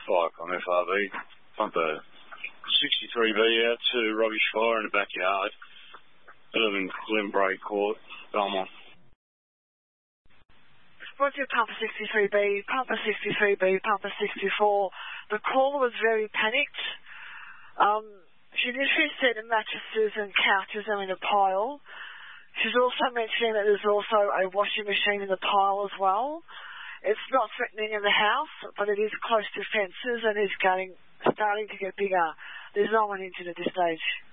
Fike on FRV. Pump a 63B out to Rubbish Fire in the backyard. 11 Glenbrae Court, Belmont. Roger, Pumper 63B, Pumper 63B, Pumper 64. The caller was very panicked. She literally said the mattresses and couches are in a pile. She's also mentioning that there's also a washing machine in the pile as well. It's not threatening in the house, but it is close to fences and is starting to get bigger. There's no one injured at this stage.